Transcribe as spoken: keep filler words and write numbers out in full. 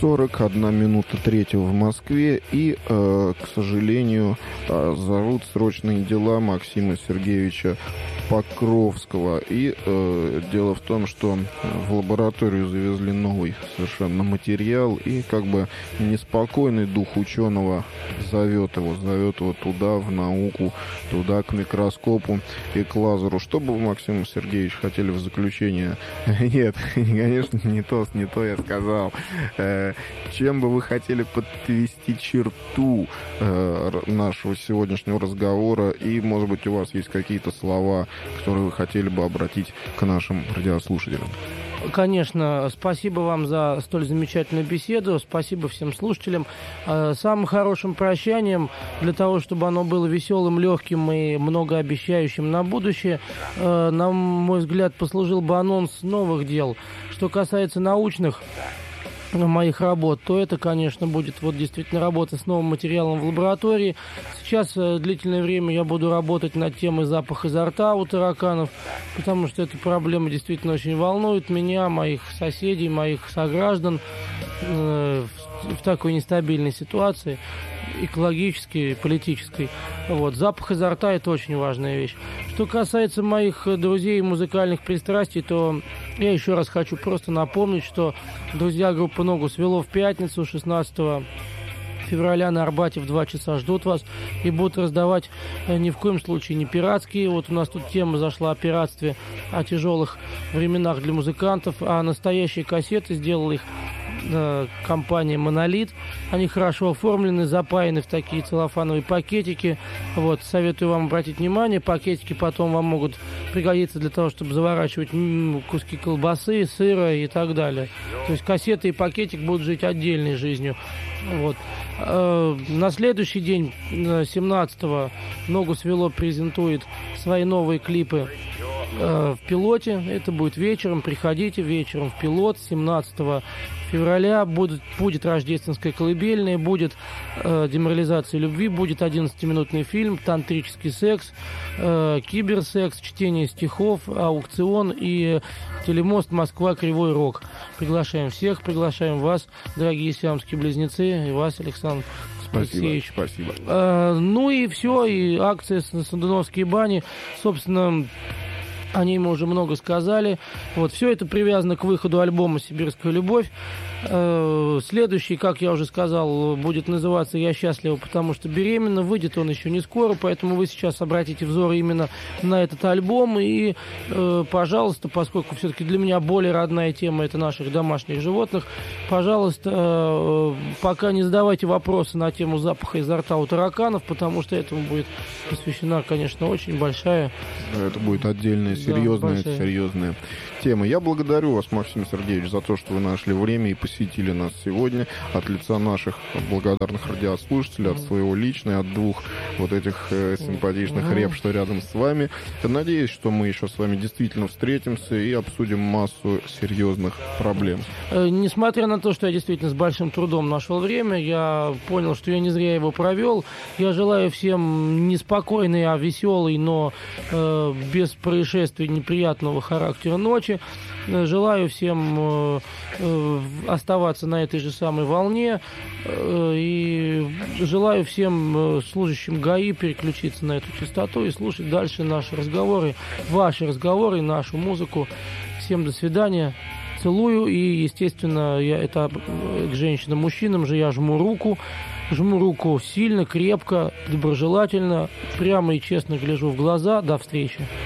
сорок одна минута третьего в Москве. И, э, к сожалению, э, зовут срочные дела Максима Сергеевича Покровского. И э, дело в том, что в лабораторию завезли новый совершенно материал. И как бы неспокойный дух ученого зовет его, зовет его туда, в науку, туда, к микроскопу и к лазеру. Что бы вы, Максим Сергеевич, хотели в заключение? Нет, конечно, не то, не то я сказал. Чем бы вы хотели подвести черту нашего сегодняшнего разговора? И, может быть, у вас есть какие-то слова, которые вы хотели бы обратить к нашим радиослушателям? Конечно, спасибо вам за столь замечательную беседу, спасибо всем слушателям. Самым хорошим прощанием, для того, чтобы оно было веселым, легким и многообещающим на будущее, на мой взгляд, послужил бы анонс новых дел. Что касается научных моих работ, то это, конечно, будет вот действительно работа с новым материалом в лаборатории. Сейчас э, длительное время я буду работать над темой запаха изо рта у тараканов, потому что эта проблема действительно очень волнует меня, моих соседей, моих сограждан э, в, в такой нестабильной ситуации, экологической, политической. Вот. Запах изо рта – это очень важная вещь. Что касается моих друзей и музыкальных пристрастий, то я еще раз хочу просто напомнить, что друзья группы «Ногу свело» в пятницу, шестнадцатого февраля на Арбате в два часа ждут вас и будут раздавать э, ни в коем случае не пиратские. Вот у нас тут тема зашла о пиратстве, о тяжелых временах для музыкантов, а настоящие кассеты сделала их э, компания «Монолит». Они хорошо оформлены, запаяны в такие целлофановые пакетики. Вот, советую вам обратить внимание. Пакетики потом вам могут пригодиться для того, чтобы заворачивать куски колбасы, сыра и так далее. То есть кассеты и пакетик будут жить отдельной жизнью. Вот. На следующий день, семнадцатого, «Ногу свело» презентует свои новые клипы в Пилоте. Это будет вечером. Приходите вечером в Пилот. семнадцатого февраля будет, будет рождественская колыбельная, будет э, деморализация любви, будет одиннадцатиминутный фильм, тантрический секс, э, киберсекс, чтение стихов, аукцион и телемост «Москва. Кривой Рог». Приглашаем всех, приглашаем вас, дорогие сиамские близнецы, и вас, Александр Алексеевич. Спасибо, спасибо. Э, ну и все, и акция «Сандуновские бани», собственно, о ней мы уже много сказали. Вот, все это привязано к выходу альбома «Сибирская любовь». Следующий, как я уже сказал, будет называться «Я счастлива, потому что беременна». Выйдет он еще не скоро, поэтому вы сейчас обратите взор именно на этот альбом. И, пожалуйста, поскольку все-таки для меня более родная тема – это наших домашних животных, пожалуйста, пока не задавайте вопросы на тему запаха изо рта у тараканов, потому что этому будет посвящена, конечно, очень большая... Это будет отдельная, серьезная, да, серьезная тема. Я благодарю вас, Максим Сергеевич, за то, что вы нашли время и посетили нас сегодня. От лица наших благодарных радиослушателей, от своего личного, от двух вот этих э, симпатичных mm-hmm. реп, что рядом с вами. Я надеюсь, что мы еще с вами действительно встретимся и обсудим массу серьезных проблем. Э, несмотря на то, что я действительно с большим трудом нашел время, я понял, что я не зря его провел. Я желаю всем неспокойной, а веселой, но э, без происшествий неприятного характера ночи. Желаю всем э, э, оставаться на этой же самой волне э, и желаю всем э, служащим ГАИ переключиться на эту частоту и слушать дальше наши разговоры, ваши разговоры, нашу музыку. Всем до свидания. Целую и, естественно, я это к женщинам, мужчинам же я жму руку. Жму руку сильно, крепко, доброжелательно, прямо и честно гляжу в глаза. До встречи.